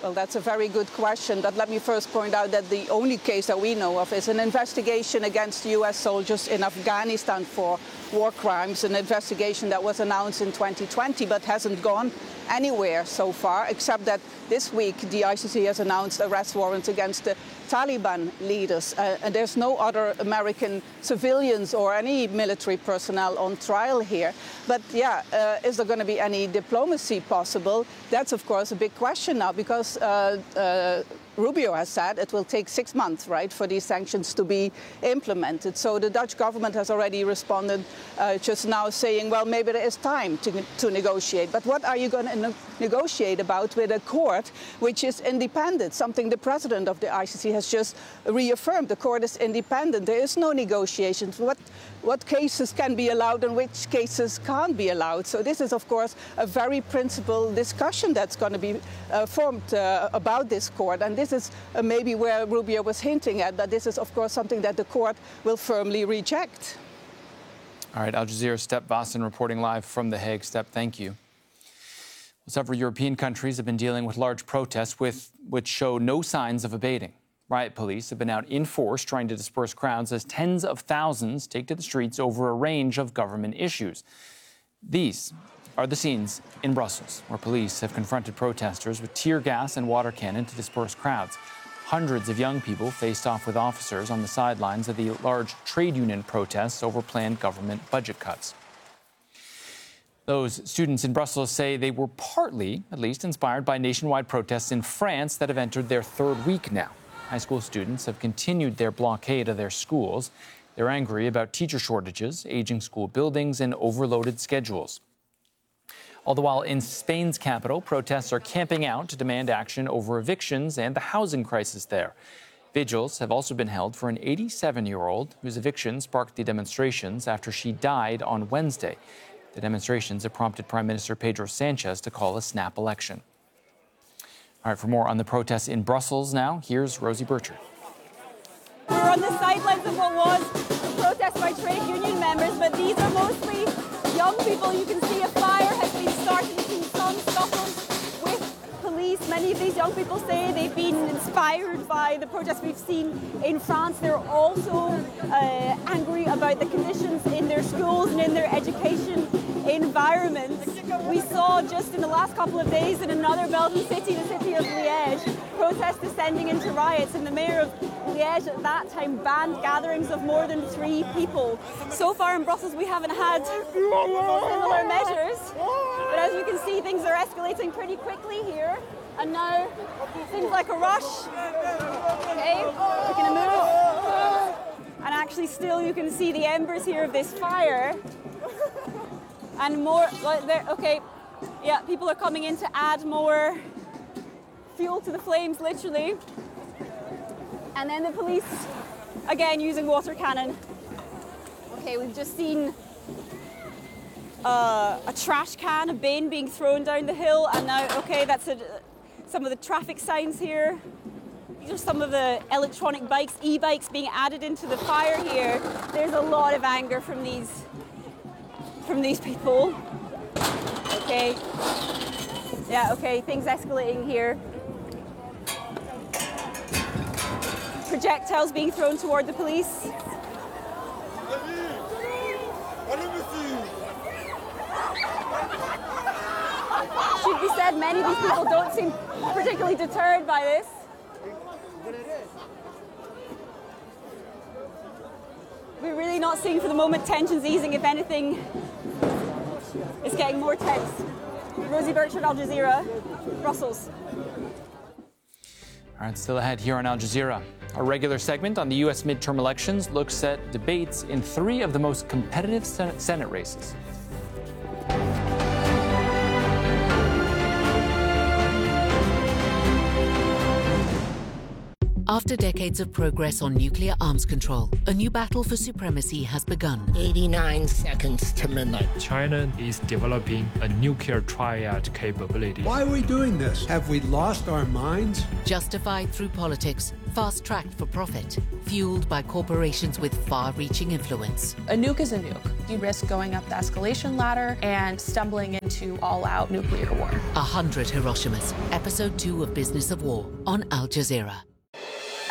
Well, that's a very good question, but let me first point out that the only case that we know of is an investigation against US soldiers in Afghanistan for war crimes, an investigation that was announced in 2020 but hasn't gone anywhere so far, except that this week the ICC has announced arrest warrants against the Taliban leaders. And there's no other American civilians or any military personnel on trial here. But yeah, is there going to be any diplomacy possible? That's, of course, a big question now, because Rubio has said it will take 6 months, right, for these sanctions to be implemented. So the Dutch government has already responded just now saying, well, maybe there is time to negotiate. But what are you going to negotiate about with a court which is independent, something the president of the ICC has just reaffirmed? The court is independent. There is no negotiations. What cases can be allowed and which cases can't be allowed? So this is, of course, a very principled discussion that's going to be formed about this court. And this is maybe where Rubio was hinting at, that this is, of course, something that the court will firmly reject. All right, Al Jazeera's Step Vassen reporting live from The Hague. Step, thank you. Well, several European countries have been dealing with large protests which show no signs of abating. Riot police have been out in force trying to disperse crowds as tens of thousands take to the streets over a range of government issues. These are the scenes in Brussels, where police have confronted protesters with tear gas and water cannon to disperse crowds. Hundreds of young people faced off with officers on the sidelines of the large trade union protests over planned government budget cuts. Those students in Brussels say they were partly, at least, inspired by nationwide protests in France that have entered their third week now. High school students have continued their blockade of their schools. They're angry about teacher shortages, aging school buildings, and overloaded schedules. All the while, in Spain's capital, protests are camping out to demand action over evictions and the housing crisis there. Vigils have also been held for an 87-year-old whose eviction sparked the demonstrations after she died on Wednesday. The demonstrations have prompted Prime Minister Pedro Sanchez to call a snap election. All right, for more on the protests in Brussels now, here's Rosie Burchard. We're on the sidelines of what was a protest by trade union members, but these are mostly young people. You can see a fire has been started in some scuffles with police. Many of these young people say they've been inspired by the protests we've seen in France. They're also angry about the conditions in their schools and in their education environments. We saw just in the last couple of days in another Belgian city, the city of Liège, protests descending into riots, and the mayor of Liège at that time banned gatherings of more than 3 people. So far in Brussels we haven't had similar measures, but as you can see, things are escalating pretty quickly here, and now seems like a rush. Okay, we're gonna move, and actually still you can see the embers here of this fire. And more, okay, yeah, people are coming in to add more fuel to the flames, literally. And then the police, again, using water cannon. Okay, we've just seen a trash can, a bin being thrown down the hill, and now, okay, that's some of the traffic signs here. These are some of the electronic bikes, e-bikes being added into the fire here. There's a lot of anger from these people. Okay. Yeah, okay, things escalating here. Projectiles being thrown toward the police. Should be said, many of these people don't seem particularly deterred by this. We're really not seeing for the moment tensions easing. If anything, it's getting more tense. Rosie Burchard, Al Jazeera, Brussels. All right, still ahead here on Al Jazeera. Our regular segment on the U.S. midterm elections looks at debates in 3 of the most competitive Senate races. After decades of progress on nuclear arms control, a new battle for supremacy has begun. 89 seconds to midnight. China is developing a nuclear triad capability. Why are we doing this? Have we lost our minds? Justified through politics, fast-tracked for profit, fueled by corporations with far-reaching influence. A nuke is a nuke. You risk going up the escalation ladder and stumbling into all-out nuclear war. 100 Hiroshimas, Episode 2 of Business of War on Al Jazeera.